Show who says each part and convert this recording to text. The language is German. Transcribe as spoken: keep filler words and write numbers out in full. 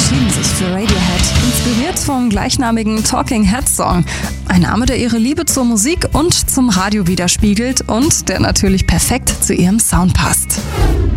Speaker 1: entschieden sich für Radiohead, inspiriert vom gleichnamigen Talking Heads Song. Ein Name, der ihre Liebe zur Musik und zum Radio widerspiegelt und der natürlich perfekt zu ihrem Sound passt.